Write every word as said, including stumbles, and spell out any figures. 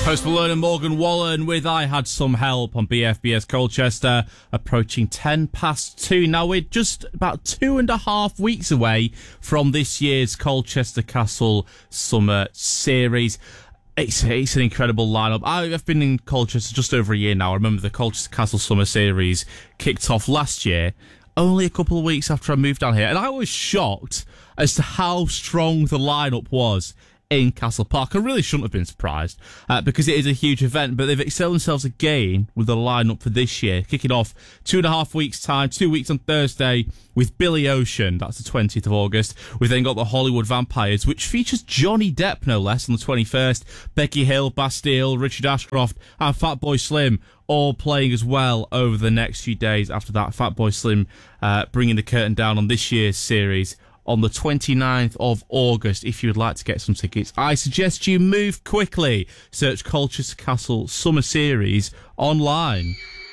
Post Malone and Morgan Wallen with I Had Some Help on B F B S Colchester, approaching ten past two. Now we're just about two and a half weeks away from this year's Colchester Castle Summer Series. It's, it's an incredible lineup. I've been in Colchester just over a year now. I remember the Colchester Castle Summer Series kicked off last year, only a couple of weeks after I moved down here, and I was shocked as to how strong the lineup was in Castle Park. I really shouldn't have been surprised uh, because it is a huge event, but they've excelled themselves again with the lineup for this year, kicking off two and a half weeks' time, two weeks on Thursday with Billy Ocean. That's the twentieth of August. We've then got the Hollywood Vampires, which features Johnny Depp, no less, on the twenty-first. Becky Hill, Bastille, Richard Ashcroft, and Fatboy Slim all playing as well over the next few days after that. Fatboy Slim uh, bringing the curtain down on this year's series on the twenty-ninth of August. If you would like to get some tickets, I suggest you move quickly. Search Colchester Castle Summer Series online.